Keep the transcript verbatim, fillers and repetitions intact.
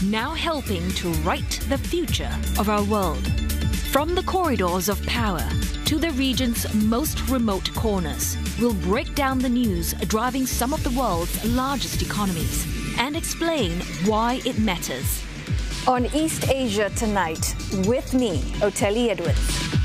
now helping to write the future of our world. From the corridors of power to the region's most remote corners, we'll break down the news driving some of the world's largest economies and explain why it matters. On East Asia Tonight, with me, Oteli Edwards.